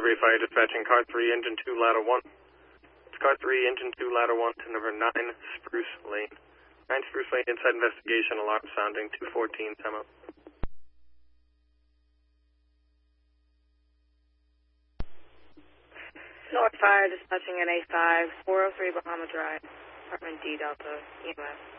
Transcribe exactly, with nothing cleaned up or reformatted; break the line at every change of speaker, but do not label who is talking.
three Fire Dispatching, Car three, Engine two, Ladder one. It's Car three, Engine two, Ladder one to number nine Spruce Lane. nine Spruce Lane, inside investigation, alarm sounding, two fourteen, time out.
North Fire Dispatching at A five, four oh three Bahama Drive, Apartment D Delta, E M S.